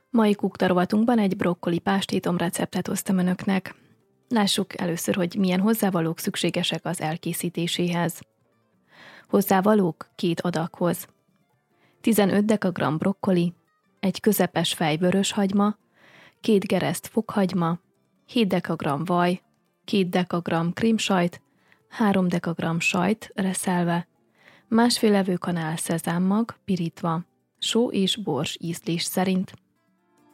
Mai kukta rovatunkban egy brokkoli pástétom receptet hoztam önöknek. Lássuk először, hogy milyen hozzávalók szükségesek az elkészítéséhez. Hozzávalók 2 adaghoz: 15 dekagramm brokkoli, egy közepes fej vörös hagyma, 2 gereszt fokhagyma, 7 dekagramm vaj, 2 dekagramm krémsajt, 3 dekagramm sajt reszelve, másfél evőkanál szezámmag pirítva, só és bors ízlés szerint,